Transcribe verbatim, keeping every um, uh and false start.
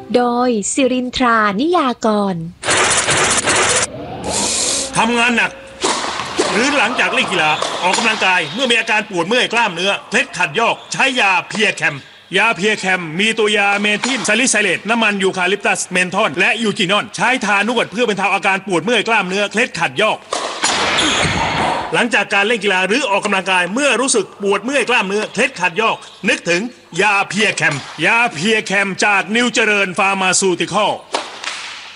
โดยสิรินทรานิยากรทำงานหนักหรือหลังจากเล่นกีฬาออกกำลังกายเมื่อมีอาการปวดเมื่อยกล้ามเนื้อเคล็ดขัดยอกใช้ยาเพียแคมยาเพียแคมมีตัวยาเมทิลซาลิไซเลตน้ำมันยูคาลิปตัสเมนทอนและยูจินอนใช้ทานวดเพื่อบรรเทาอาการปวดเมื่อยกล้ามเนื้อเคล็ดขัดยอกหลังจากการเล่นกีฬาหรือออกกำลังกายเมื่อรู้สึกปวดเมื่อยกล้ามเนื้อเคล็ดขัดยอกนึกถึงยาเพียแคมยาเพียแคมจากนิวเจริญฟาร์มาซูติคอล